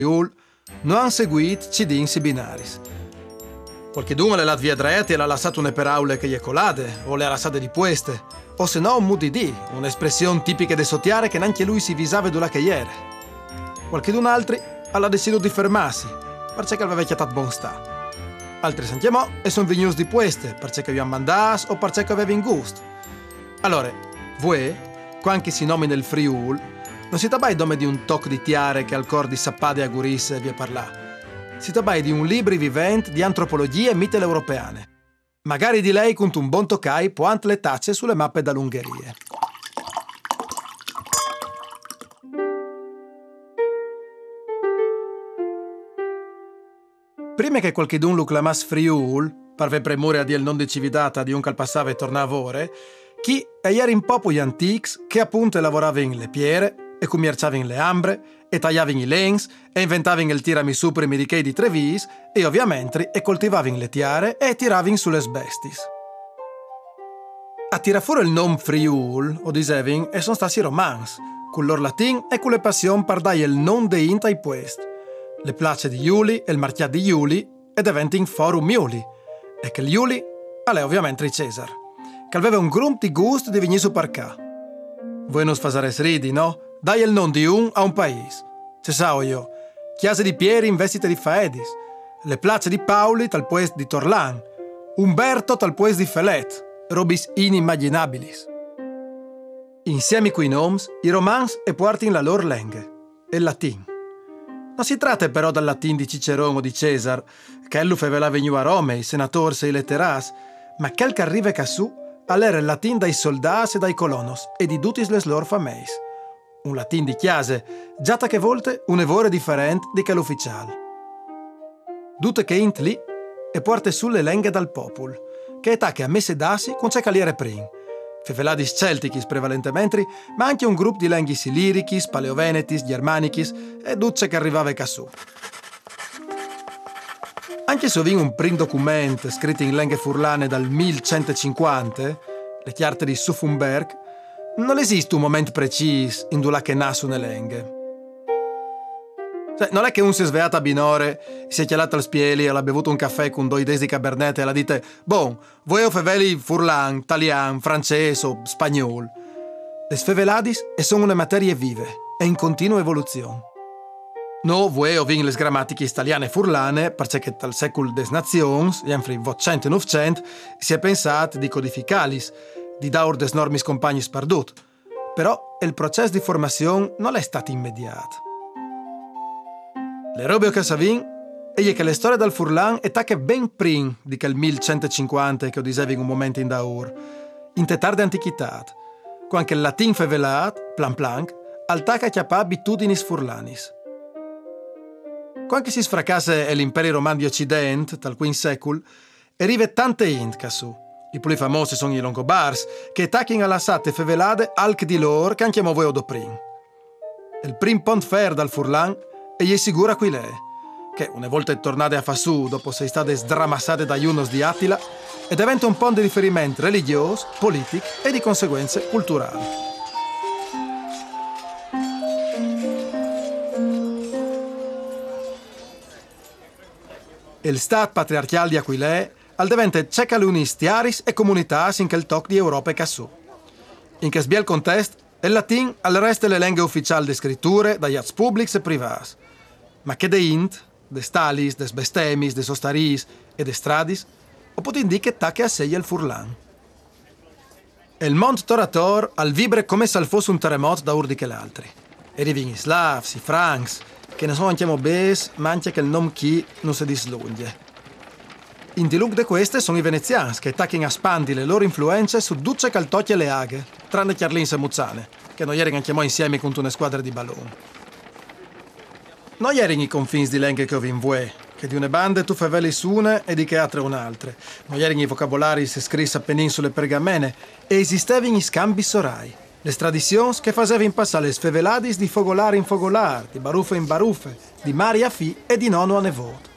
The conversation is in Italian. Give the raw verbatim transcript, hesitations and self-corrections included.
Friul non hanno seguito cidinsi binaris. Qualcheduno le lat via dretti e l'ha lasciato une paraule che gli è colate, o le ha lasciate di queste, o se no un mudidì, un'espressione tipica de sotiare che neanche lui si visava dula che ieri. Qualchedun altri ha deciso di fermarsi, perché aveva chiatato buon sta. Altri si chiamò e sono venuti di queste, perché vi hanno mandato o perché aveva in gusto. Allora, voi, quando si nomina il Friul, non si tratta nome di un toc di tiare che al cor di sappade a gurisse vi parlà. Si tratta di un libro vivente di antropologie mitteleuropeane. Magari di lei con un buon toccai può ante le tacce sulle mappe dall'Ungherie. Prima che qualchedun lo clamasse Friul, parve premure a dire il non di cividata di un che passava e tornava ore, chi era in popo gli antics che appunto lavoravano in le piere e commerciavano le ambre e tagliavano i lens e inventavano il tiramisù primi di che di Trevis e ovviamente e coltivavano le tiare e tiravano sulle sbestis. A tirar fuori il nome Friul, o disevano, e sono stati romans, con loro latin e con le passioni per dare il nome de inta ai puest. Le place di Iuli e il marchiat di Iuli e diventano Forum Iuli, e che Iuli è ovviamente il Cesar, che aveva un grump di gusto di venire su per qua. Voi non sfasare ridi, no? Dai il nome di un a un paese. Ce sao io, chiese di Pieri in vestite di Faedis, le place di Pauli tal puest di Torlan, Umberto tal puest di Felet, robis inimmaginabilis. Insieme coi noms, i romans e portin la loro lingua, il latin. Non si tratta però dal latin di Cicerone o di Cesar, che ello fevela veniu a Rome, i senatori e i letteras, ma quel che arriva cassù all'era il latin dai soldati e dai colonos e di tutti les loro fameis. Un latin di chiase, giatta che volte un evore differente di che l'ufficiale. Tutte che int lì e porte sulle lenghe dal popolo, che età che a messe dassi con c'è caliere prim. Feveladis celticis prevalentemente, ma anche un gruppo di lenghis ilirichis, paleovenetis, germanichis e duce che arrivava cassù. Anche se vi un prim documento scritto in lingue furlane dal millecentocinquanta, le chiarte di Suffenberg, non esiste un momento preciso in cui che nasce una lingue. Cioè, non è che un si è svegliato a binore, si è chialato al spieli e ha bevuto un caffè con due desi di cabernet e la dite «Bon, voi o feveli furlan, italian, francese o spagnolo». Le sfeveladis e sono una materia vive e in continua evoluzione. No, voi o vin le grammatiche italiane furlane, perché dal secolo des nazions, infri ottocento e novecento, si è pensato di codificalis, di daur des normis compagnis perdut. Però il processo di formazione non è stato immediato. Le robe che savin è che le storie dal furlan è che ben prim di quel millecentocinquanta che ho dicevo in un momento in daur, in te tarda antichità, quando il latin fevelat, plan plan, al tacca chiappa abitudinis furlanis. Quando si sfracasse l'Imperio Romano di Occidente, tal quin secol, arrive tante int cassù. I più famosi sono i Longobars, che tacchino alla sate fevelade alc di loro che anchiamo voi odoprin. Il prim pont fer dal furlan e gli sicura qui lei, che una volta è tornate a Fassù dopo sei state sdramassate da Iunos di Attila e diventa un ponte di riferimento religioso, politico e di conseguenze culturali. Il Stato patriarchiale di Aquilè al diventa cecalunis tiaris e comunità in quel toc di Europa e Cassù. In che sbiel contesto, il latin al resto le lingue ufficiali di scritture dagli ats publics e privats. Ma che de int, de stalis, des bestemis, de sostaris e de stradis, o pot indiche tacche a sei il furlan. Il mont torator al vibre come se fosse un terremoto da urdi che l'altri. E rivin i slavs, i francs, che ne sono anche bes, ma anche che il nom chi non si dislunghe. In di look de queste sono i veneziani che tacchino a spandi le loro influenze su duce caltocchie e le aghe, tranne Chiarlins e Muzzane, che non erano anche mo insieme con una squadra di balloni. Non erano i confini di lingue che ho in voi, che di una bande tu faveli su una e di che altre un'altra. Non erano i vocabolari se scrisse a peninsole pergamene e esistevano i scambi sorai. Le tradizioni che facevano passare le sfeveladis di fogolare in fogolare, di baruffe in baruffe, di mari a fi e di nonno a nevoto.